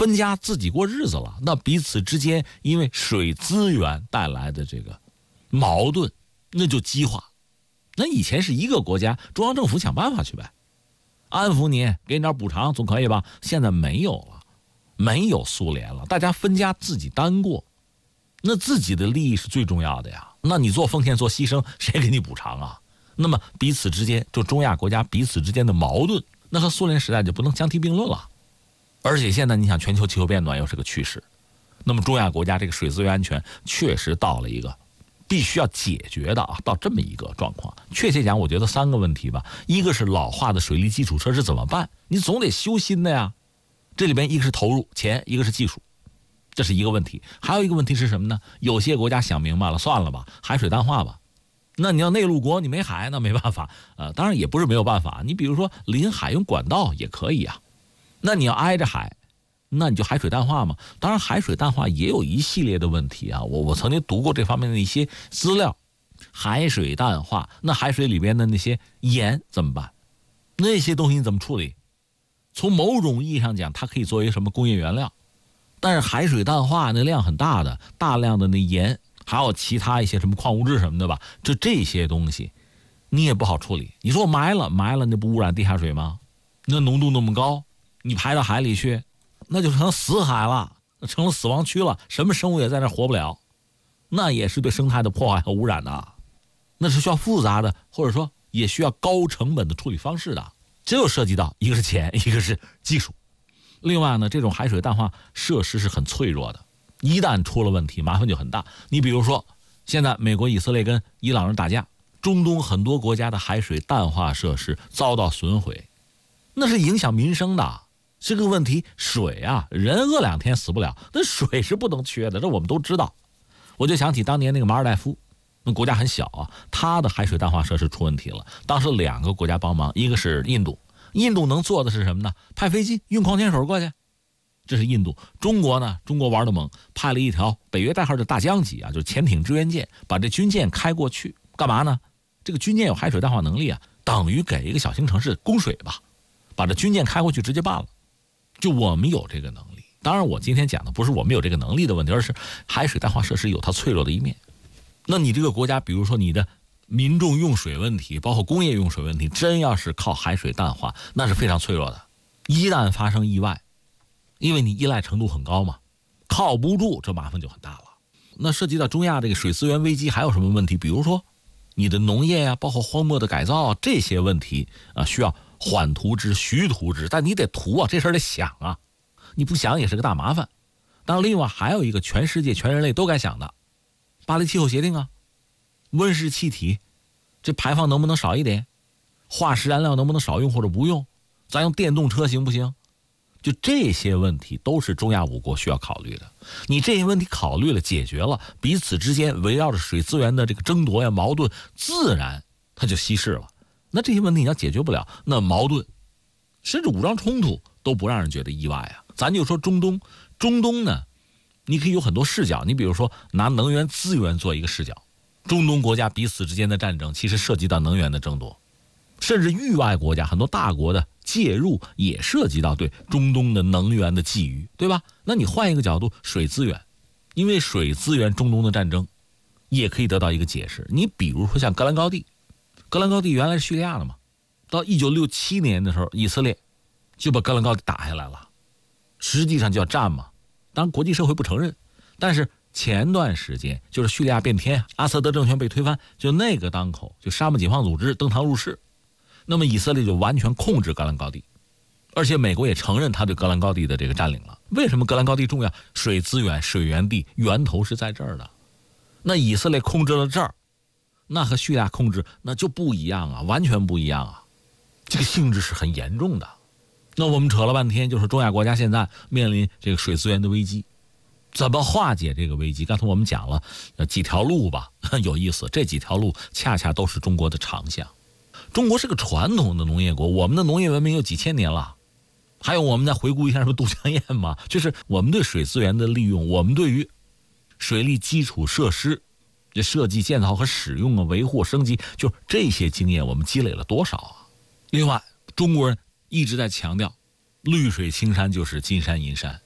分家自己过日子了，那彼此之间因为水资源带来的这个矛盾，那就激化。那以前是一个国家，中央政府想办法去呗，安抚你，给你点补偿总可以吧？现在没有了，没有苏联了，大家分家自己单过，那自己的利益是最重要的呀。那你做奉献做牺牲，谁给你补偿啊？那么彼此之间，就中亚国家彼此之间的矛盾，那和苏联时代就不能相提并论了。而且现在你想，全球气候变暖又是个趋势，那么中亚国家这个水资源安全确实到了一个必须要解决的到这么一个状况。确切讲，我觉得3个问题吧，一个是老化的水利基础设施怎么办？你总得修新的呀。这里边一个是投入钱，一个是技术，这是一个问题。还有一个问题是什么呢？有些国家想明白了，算了吧，海水淡化吧。那你要内陆国，你没海，那没办法。当然也不是没有办法，你比如说临海用管道也可以啊。那你要挨着海，那你就海水淡化嘛。当然海水淡化也有一系列的问题啊，我曾经读过这方面的一些资料。海水淡化，那海水里边的那些盐怎么办？那些东西你怎么处理？从某种意义上讲，它可以作为什么工业原料，但是海水淡化那量很大的，大量的那盐，还有其他一些什么矿物质什么的吧，这些东西你也不好处理。你说我埋了，那不污染地下水吗？那浓度那么高，你排到海里去，那就成死海了，成了死亡区了，什么生物也在那活不了，那也是对生态的破坏和污染的，那是需要复杂的，或者说也需要高成本的处理方式的。这又涉及到一个是钱，一个是技术。另外呢，这种海水淡化设施是很脆弱的，一旦出了问题，麻烦就很大。你比如说，现在美国、以色列跟伊朗人打架，中东很多国家的海水淡化设施遭到损毁，那是影响民生的。这个问题，水啊，人饿2天死不了，那水是不能缺的，这我们都知道。我就想起当年那个马尔代夫，那国家很小啊，它的海水淡化设施出问题了。当时2个国家帮忙，一个是印度，印度能做的是什么呢？派飞机运矿泉水过去，这是印度。中国呢，中国玩得猛，派了一条北约代号的大疆级啊，就是潜艇支援舰，把这军舰开过去，干嘛呢？这个军舰有海水淡化能力啊，等于给一个小型城市供水吧，把这军舰开过去直接办了。就我们有这个能力。当然我今天讲的不是我们有这个能力的问题，而是海水淡化设施有它脆弱的一面。那你这个国家，比如说你的民众用水问题，包括工业用水问题，真要是靠海水淡化，那是非常脆弱的。一旦发生意外，因为你依赖程度很高嘛，靠不住，这麻烦就很大了。那涉及到中亚这个水资源危机还有什么问题？比如说你的农业啊，包括荒漠的改造啊，这些问题啊，需要缓图之、徐图之，但你得图啊，这事儿得想啊，你不想也是个大麻烦。当然另外还有一个全世界全人类都该想的，巴黎气候协定啊，温室气体这排放能不能少一点？化石燃料能不能少用或者不用？咱用电动车行不行？就这些问题都是中亚5国需要考虑的。你这些问题考虑了解决了，彼此之间围绕着水资源的这个争夺呀矛盾，自然它就稀释了。那这些问题你要解决不了，那矛盾甚至武装冲突都不让人觉得意外啊。咱就说中东呢，你可以有很多视角。你比如说拿能源资源做一个视角，中东国家彼此之间的战争其实涉及到能源的争夺，甚至域外国家很多大国的介入也涉及到对中东的能源的觊觎，对吧？那你换一个角度，水资源，因为水资源中东的战争也可以得到一个解释。你比如说像戈兰高地原来是叙利亚的嘛，到1967年的时候，以色列就把戈兰高地打下来了，实际上就要占嘛。当然国际社会不承认，但是前段时间就是叙利亚变天，阿萨德政权被推翻，就那个当口，就沙漠解放组织登堂入室，那么以色列就完全控制戈兰高地，而且美国也承认他对戈兰高地的这个占领了。为什么戈兰高地重要？水资源、水源地源头是在这儿的。那以色列控制了这儿，那和叙利亚控制那就不一样啊，完全不一样啊，这个性质是很严重的。那我们扯了半天，就是中亚国家现在面临这个水资源的危机，怎么化解这个危机？刚才我们讲了几条路吧，有意思，这几条路恰恰都是中国的长项。中国是个传统的农业国，我们的农业文明有几千年了。还有我们再回顾一下什么都江堰嘛，就是我们对水资源的利用，我们对于水利基础设施这设计建造和使用啊、维护升级，就这些经验我们积累了多少啊？另外中国人一直在强调绿水青山就是金山银山，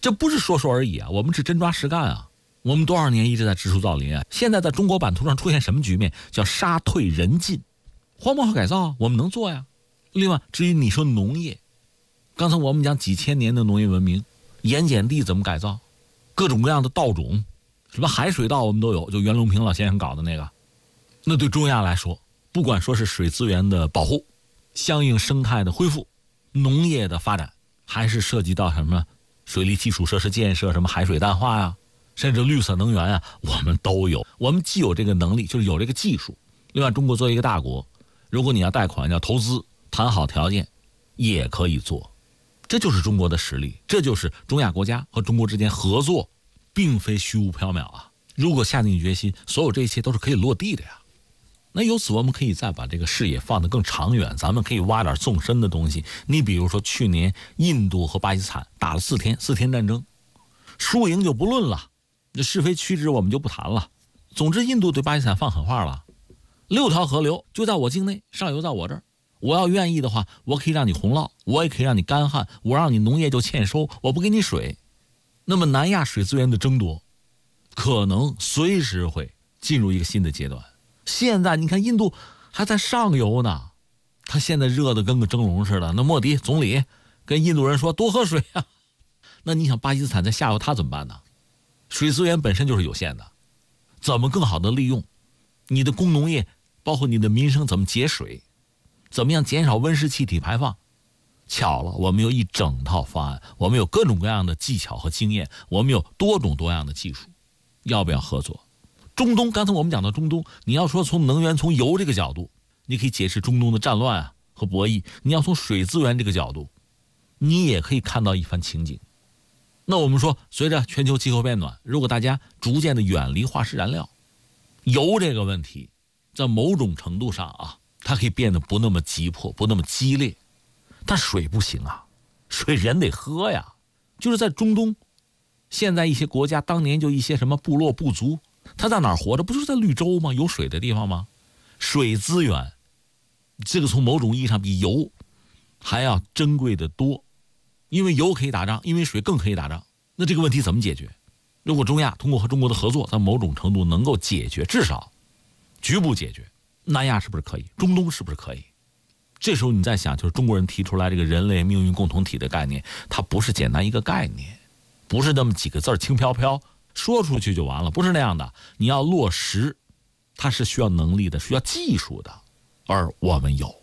这不是说说而已啊，我们是真抓实干啊。我们多少年一直在植树造林啊，现在在中国版图上出现什么局面？叫沙退人进，荒漠化改造我们能做呀。另外，至于你说农业，刚才我们讲几千年的农业文明，盐碱地怎么改造，各种各样的稻种，什么海水稻我们都有，就袁隆平老先生搞的那个。那对中亚来说，不管说是水资源的保护，相应生态的恢复，农业的发展，还是涉及到什么水利基础设施建设，什么海水淡化呀，甚至绿色能源啊，我们都有。我们既有这个能力，就是有这个技术。另外，中国作为一个大国，如果你要贷款要投资，谈好条件也可以做。这就是中国的实力，这就是中亚国家和中国之间合作并非虚无缥缈啊。如果下定决心，所有这些都是可以落地的呀。那由此我们可以再把这个视野放得更长远，咱们可以挖点纵深的东西。你比如说去年印度和巴基斯坦打了4天战争，输赢就不论了，这是非曲直我们就不谈了。总之印度对巴基斯坦放狠话了，6条河流就在我境内，上游在我这儿，我要愿意的话，我可以让你洪涝，我也可以让你干旱，我让你农业就欠收，我不给你水。那么南亚水资源的争夺可能随时会进入一个新的阶段。现在你看印度还在上游呢，他现在热得跟个蒸笼似的。那莫迪总理跟印度人说多喝水啊，那你想巴基斯坦在下游他怎么办呢？水资源本身就是有限的，怎么更好的利用你的工农业，包括你的民生怎么节水，怎么样减少温室气体排放。巧了，我们有一整套方案，我们有各种各样的技巧和经验，我们有多种多样的技术，要不要合作？中东，刚才我们讲到中东，你要说从能源从油这个角度，你可以解释中东的战乱啊和博弈，你要从水资源这个角度，你也可以看到一番情景。那我们说随着全球气候变暖，如果大家逐渐的远离化石燃料，油这个问题在某种程度上啊，它可以变得不那么急迫，不那么激烈。但水不行啊，水人得喝呀。就是在中东，现在一些国家当年就一些什么部落部族，他在哪儿活着？不就是在绿洲吗？有水的地方吗？水资源，这个从某种意义上比油还要珍贵的多，因为油可以打仗，因为水更可以打仗。那这个问题怎么解决？如果中亚通过和中国的合作，在某种程度能够解决，至少局部解决，南亚是不是可以？中东是不是可以？这时候你在想，就是中国人提出来这个人类命运共同体的概念，它不是简单一个概念，不是那么几个字轻飘飘说出去就完了，不是那样的。你要落实，它是需要能力的，需要技术的，而我们有。